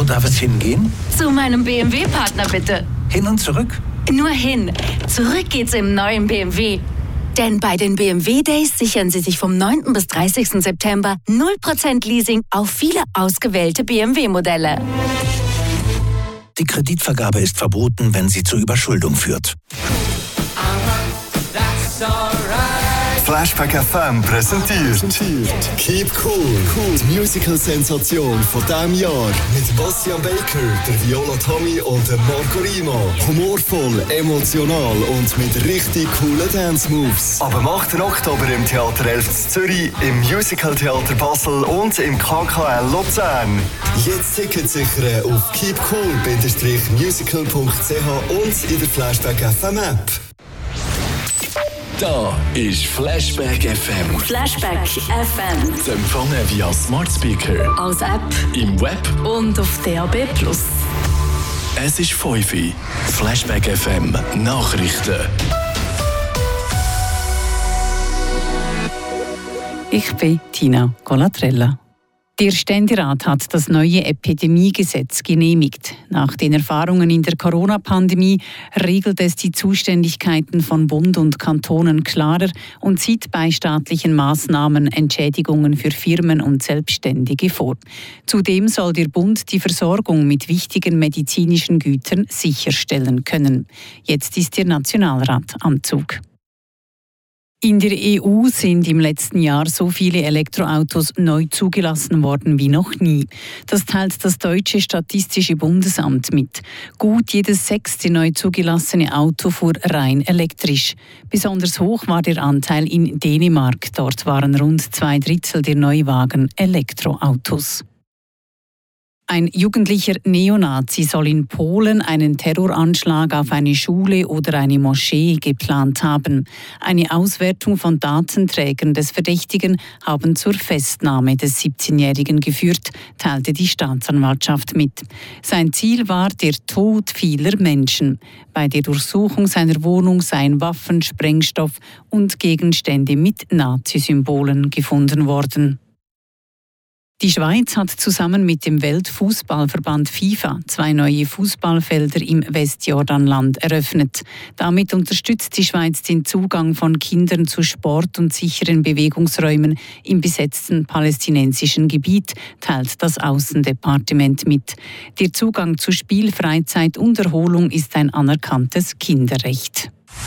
Wo darf es hingehen? Zu meinem BMW-Partner bitte. Hin und zurück? Nur hin. Zurück geht's im neuen BMW. Denn bei den BMW Days sichern Sie sich vom 9. bis 30. September 0% Leasing auf viele ausgewählte BMW-Modelle. Die Kreditvergabe ist verboten, wenn sie zur Überschuldung führt. Flashback FM präsentiert Keep Cool, die Musical-Sensation von diesem Jahr. Mit Bastian Baker, der Viola Tommy und der Marco Rima. Humorvoll, emotional und mit richtig coolen Dance-Moves. Ab dem 8. Oktober im Theater 11 Zürich, im Musical-Theater Basel und im KKL Luzern. Jetzt Tickets sichern auf keepcool-musical.ch und in der Flashback FM App. Da ist Flashback FM. Flashback FM. Zu empfangen via Smart Speaker, Als App im Web und auf DAB+. Es ist 5 Uhr. Flashback FM Nachrichten. Ich bin Tina Colatrella. Der Ständerat hat das neue Epidemiegesetz genehmigt. Nach den Erfahrungen in der Corona-Pandemie regelt es die Zuständigkeiten von Bund und Kantonen klarer und sieht bei staatlichen Maßnahmen Entschädigungen für Firmen und Selbstständige vor. Zudem soll der Bund die Versorgung mit wichtigen medizinischen Gütern sicherstellen können. Jetzt ist der Nationalrat am Zug. In der EU sind im letzten Jahr so viele Elektroautos neu zugelassen worden wie noch nie. Das teilt das Deutsche Statistische Bundesamt mit. Gut jedes 6. neu zugelassene Auto fuhr rein elektrisch. Besonders hoch war der Anteil in Dänemark. Dort waren rund 2/3 der Neuwagen Elektroautos. Ein jugendlicher Neonazi soll in Polen einen Terroranschlag auf eine Schule oder eine Moschee geplant haben. Eine Auswertung von Datenträgern des Verdächtigen haben zur Festnahme des 17-Jährigen geführt, teilte die Staatsanwaltschaft mit. Sein Ziel war der Tod vieler Menschen. Bei der Durchsuchung seiner Wohnung seien Waffen, Sprengstoff und Gegenstände mit Nazi-Symbolen gefunden worden. Die Schweiz hat zusammen mit dem Weltfußballverband FIFA 2 neue Fußballfelder im Westjordanland eröffnet. Damit unterstützt die Schweiz den Zugang von Kindern zu Sport und sicheren Bewegungsräumen im besetzten palästinensischen Gebiet, teilt das Außendepartement mit. Der Zugang zu Spiel, Freizeit und Erholung ist ein anerkanntes Kinderrecht.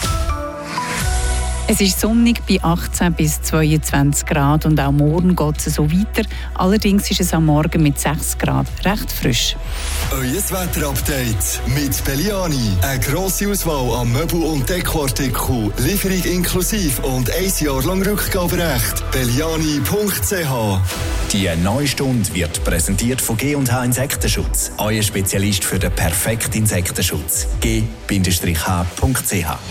Es ist sonnig bei 18 bis 22 Grad und auch morgen geht es so weiter. Allerdings ist es am Morgen mit 6 Grad recht frisch. Euer Wetterupdate mit Belliani. Eine grosse Auswahl an Möbel- und Dekoartikeln, Lieferung inklusive und 1 Jahr lang Rückgaberecht. Belliani.ch. Die neue Stunde wird präsentiert von G&H Insektenschutz. Euer Spezialist für den perfekten Insektenschutz. G-H.ch.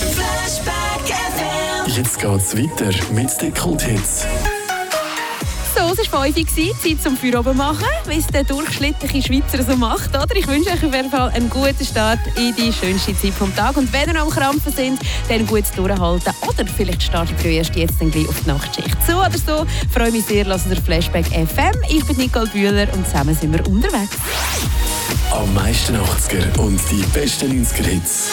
Jetzt geht's weiter mit den Kulthits. So, es war 5 Uhr, Zeit zum Feierabend machen, wie es der durchschnittliche Schweizer so macht. Oder? Ich wünsche euch auf jeden Fall einen guten Start in die schönste Zeit des Tages. Und wenn ihr noch am Krampfen sind, dann gut durchhalten. Oder vielleicht startet ihr erst jetzt dann gleich auf die Nachtschicht. So oder so, freue mich sehr, lasst ihr Flashback FM. Ich bin Nicole Bühler und zusammen sind wir unterwegs. Am meisten 80er und die besten 90er Hits.